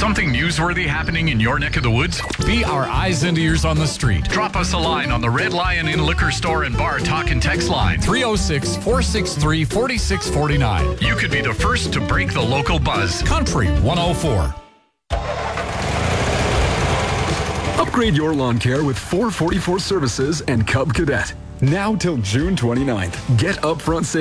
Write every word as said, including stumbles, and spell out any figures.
Something newsworthy happening in your neck of the woods? Be our eyes and ears on the street. Drop us a line on the Red Lion Inn Liquor Store and Bar Talk and Text line. three oh six, four six three, four six four nine. You could be the first to break the local buzz. Country one oh four. Upgrade your lawn care with four forty-four Services and Cub Cadet. Now till June twenty-ninth. Get upfront savings.